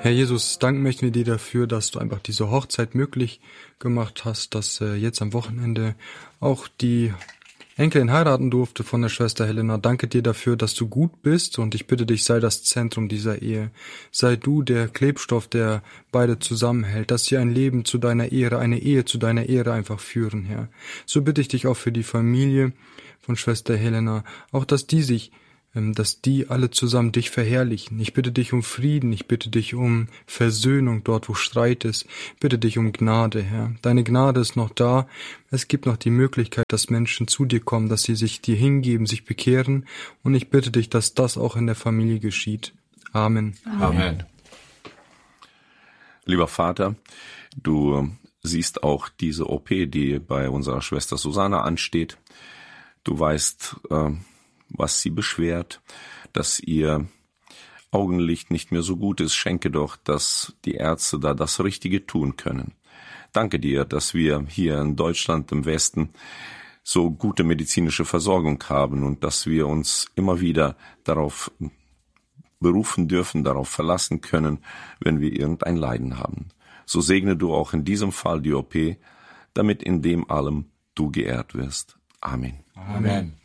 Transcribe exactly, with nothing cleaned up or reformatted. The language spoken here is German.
Herr Jesus, danken möchten wir dir dafür, dass du einfach diese Hochzeit möglich gemacht hast, dass äh, jetzt am Wochenende auch die Enkelin heiraten durfte von der Schwester Helena. Danke dir dafür, dass du gut bist, und ich bitte dich, sei das Zentrum dieser Ehe. Sei du der Klebstoff, der beide zusammenhält, dass sie ein Leben zu deiner Ehre, eine Ehe zu deiner Ehre einfach führen, Herr. So bitte ich dich auch für die Familie von Schwester Helena, auch dass die sich dass die alle zusammen dich verherrlichen. Ich bitte dich um Frieden, ich bitte dich um Versöhnung dort, wo Streit ist. Ich bitte dich um Gnade, Herr. Deine Gnade ist noch da. Es gibt noch die Möglichkeit, dass Menschen zu dir kommen, dass sie sich dir hingeben, sich bekehren. Und ich bitte dich, dass das auch in der Familie geschieht. Amen. Amen. Amen. Lieber Vater, du siehst auch diese O P, die bei unserer Schwester Susanne ansteht. Du weißt, äh, was sie beschwert, dass ihr Augenlicht nicht mehr so gut ist. Schenke doch, dass die Ärzte da das Richtige tun können. Danke dir, dass wir hier in Deutschland im Westen so gute medizinische Versorgung haben und dass wir uns immer wieder darauf berufen dürfen, darauf verlassen können, wenn wir irgendein Leiden haben. So segne du auch in diesem Fall die O P, damit in dem allem du geehrt wirst. Amen. Amen.